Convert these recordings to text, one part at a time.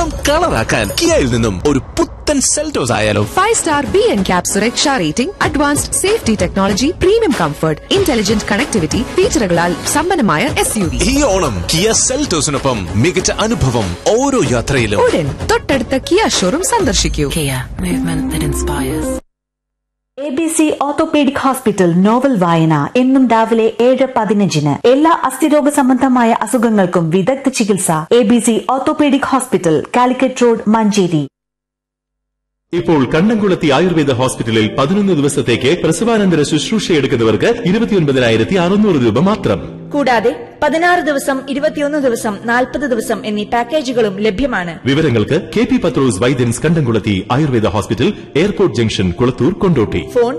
ഓണം കളറാക്കാൻ കിയയിൽ നിന്നും ഒരു പുത്തൻ സെൽറ്റോസ് ആയാലോ? 5-star BNCAP സുരക്ഷാ rating, advanced safety technology, premium comfort, intelligent connectivity ഫീച്ചറുകളാൽ സമ്പന്നമായ SUV. ഈ ഓണം കിയ സെൽറ്റോസിനൊപ്പം മികച്ച അനുഭവം ഓരോ യാത്രയിലും. ഉടൻ തൊട്ടടുത്ത കിയ ഷോറൂം സന്ദർശിക്കൂ. Kia, movement that inspires. ABC orthopaedic hospital novel വായന എന്നും രാവിലെ 7:15. എല്ലാ അസ്ഥിരോഗ സംബന്ധമായ അസുഖങ്ങൾക്കും വിദഗ്ധ ചികിത്സ. ABC orthopaedic hospital, Calicut road, Manjeri. ഇപ്പോൾ കണ്ണംകുളത്തി ആയുർവേദ ഹോസ്പിറ്റലിൽ 11 ദിവസത്തേക്ക് പ്രസവാനന്തര ശുശ്രൂഷയെടുക്കുന്നവർക്ക് 29,600 രൂപ മാത്രം. കൂടാതെ 16 ദിവസം, 21 ദിവസം, 40 ദിവസം എന്നീ പാക്കേജുകളും ലഭ്യമാണ്. വിവരങ്ങൾക്ക് KP പത്രോസ് വൈദ്യൻസ് കണ്ടംകുളത്തി Ayurveda hospital, airport junction, Kulathur, Kondotty. Phone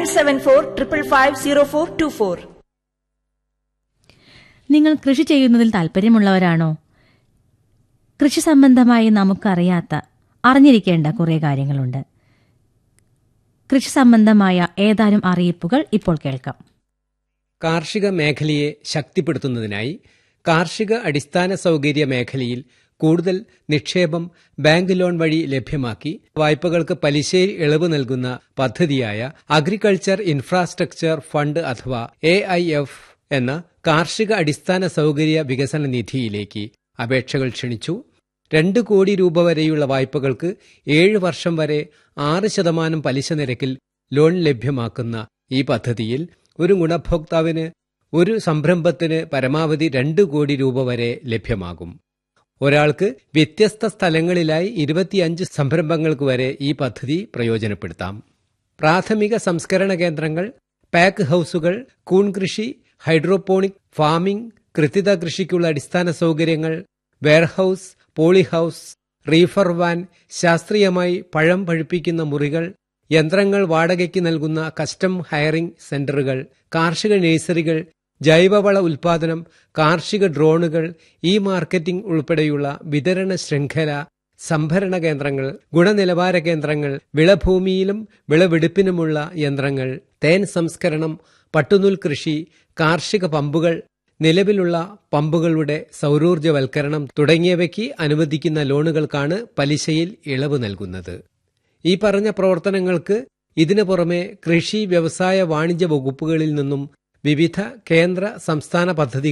9745550424. നിങ്ങൾ കൃഷി ചെയ്യുന്നതിൽ താല്പര്യമുള്ളവരാണോ? കൃഷി സംബന്ധമായി നമുക്കറിയാത്ത, അറിഞ്ഞിരിക്കേണ്ട കുറേ കാര്യങ്ങളുണ്ട്. കൃഷി സംബന്ധമായ ഏതാനും അറിയിപ്പുകൾ ഇപ്പോൾ കേൾക്കാം. കാർഷിക മേഖലയെ ശക്തിപ്പെടുത്തുന്നതിനായി കാർഷിക അടിസ്ഥാന സൗകര്യ മേഖലയിൽ കൂടുതൽ നിക്ഷേപം ബാങ്ക് ലോൺ വഴി ലഭ്യമാക്കി വായ്പകൾക്ക് പലിശയിൽ ഇളവ് നൽകുന്ന പദ്ധതിയായ അഗ്രികൾച്ചർ ഇൻഫ്രാസ്ട്രക്ചർ ഫണ്ട് അഥവാ AIF എന്ന കാർഷിക അടിസ്ഥാന സൗകര്യ വികസന നിധിയിലേക്ക് അപേക്ഷകൾ ക്ഷണിച്ചു. 2 കോടി രൂപ വരെയുള്ള വായ്പകൾക്ക് 7 വർഷം വരെ 6% പലിശ നിരക്കിൽ ലോൺ ലഭ്യമാക്കുന്ന ഈ പദ്ധതിയിൽ ഒരു ഗുണഭോക്താവിന് ഒരു സംരംഭത്തിന് പരമാവധി 2 കോടി രൂപ വരെ ലഭ്യമാകും. ഒരാൾക്ക് വ്യത്യസ്ത സ്ഥലങ്ങളിലായി 25 സംരംഭങ്ങൾക്ക് വരെ ഈ പദ്ധതി പ്രയോജനപ്പെടുത്താം. പ്രാഥമിക സംസ്കരണ കേന്ദ്രങ്ങൾ, പാക്ക് ഹൌസുകൾ, കൂൺ കൃഷി, ഹൈഡ്രോപോണിക് ഫാമിംഗ്, കൃത്യത കൃഷിക്കുള്ള അടിസ്ഥാന സൗകര്യങ്ങൾ, വെയർഹൌസ്, പോളിഹൌസ്, റീഫർ വാൻ, ശാസ്ത്രീയമായി പഴം പഴുപ്പിക്കുന്ന മുറികൾ, യന്ത്രങ്ങൾ വാടകയ്ക്ക് നൽകുന്ന കസ്റ്റം ഹയറിംഗ് സെന്ററുകൾ, കാർഷിക നഴ്സറികൾ, ജൈവവള ഉൽപാദനം, കാർഷിക ഡ്രോണുകൾ, മാർക്കറ്റിംഗ് ഉൾപ്പെടെയുള്ള വിതരണ ശൃംഖല, സംഭരണ കേന്ദ്രങ്ങൾ, ഗുണനിലവാര കേന്ദ്രങ്ങൾ, വിളഭൂമിയിലും വിളവെടുപ്പിനുമുള്ള യന്ത്രങ്ങൾ, തേൻ സംസ്കരണം, പട്ടുനൂൽ കൃഷി, കാർഷിക പമ്പുകൾ, നിലവിലുള്ള പമ്പുകളുടെ സൗരോർജ്ജവൽക്കരണം തുടങ്ങിയവയ്ക്ക് അനുവദിക്കുന്ന ലോണുകൾക്കാണ് പലിശയിൽ ഇളവ് നൽകുന്നത്. ഈ പറഞ്ഞ പ്രവർത്തനങ്ങൾക്ക് ഇതിനു പുറമെ കൃഷി, വ്യവസായ, വാണിജ്യ വകുപ്പുകളിൽ നിന്നും വിവിധ കേന്ദ്ര സംസ്ഥാന പദ്ധതികൾ